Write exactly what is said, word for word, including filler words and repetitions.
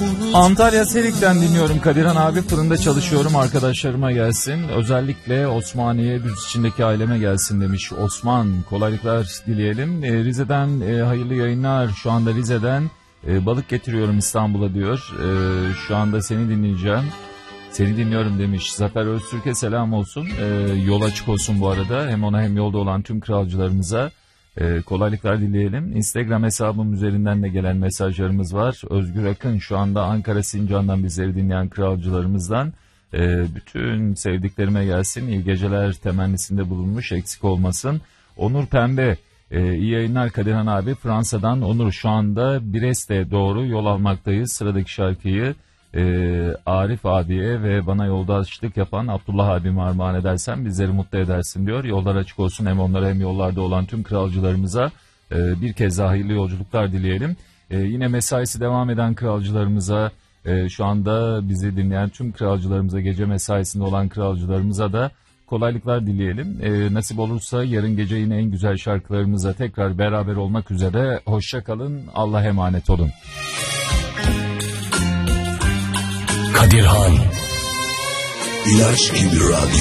Antalya Serik'ten dinliyorum Kadirhan abi. Fırında çalışıyorum, arkadaşlarıma gelsin. Özellikle Osmaniye düz içindeki aileme gelsin demiş Osman. Kolaylıklar dileyelim. E, Rize'den e, hayırlı yayınlar. Şu anda Rize'den e, balık getiriyorum İstanbul'a diyor. E, şu anda seni dinleyeceğim. Seni dinliyorum demiş. Zafer Öztürk'e selam olsun. E, yol açık olsun bu arada. Hem ona hem yolda olan tüm kralcılarımıza e, kolaylıklar dileyelim. Instagram hesabım üzerinden de gelen mesajlarımız var. Özgür Akın şu anda Ankara Sincan'dan bizleri dinleyen kralcılarımızdan. E, bütün sevdiklerime gelsin. İyi geceler temennisinde bulunmuş. Eksik olmasın. Onur Pembe. E, iyi yayınlar Kadirhan abi. Fransa'dan Onur, şu anda Brest'e doğru yol almaktayız. Sıradaki şarkıyı Ee, Arif abiye ve bana yoldaşlık yapan Abdullah abime armağan edersen bizleri mutlu edersin diyor. Yollar açık olsun hem onlara hem yollarda olan tüm kralcılarımıza e, bir kez daha hayırlı yolculuklar dileyelim. E, yine mesaisi devam eden kralcılarımıza, e, şu anda bizi dinleyen tüm kralcılarımıza, gece mesaisinde olan kralcılarımıza da kolaylıklar dileyelim. E, nasip olursa yarın gece yine en güzel şarkılarımıza tekrar beraber olmak üzere. Hoşça kalın, Allah'a emanet olun. Kadirhan İlaç gibi radyo.